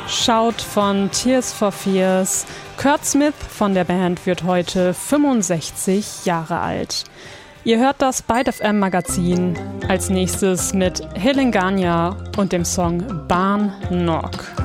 Shout von Tears for Fears. Kurt Smith von der Band wird heute 65 Jahre alt. Ihr hört das Byte FM Magazin als nächstes mit Helenganya und dem Song Barn Nog.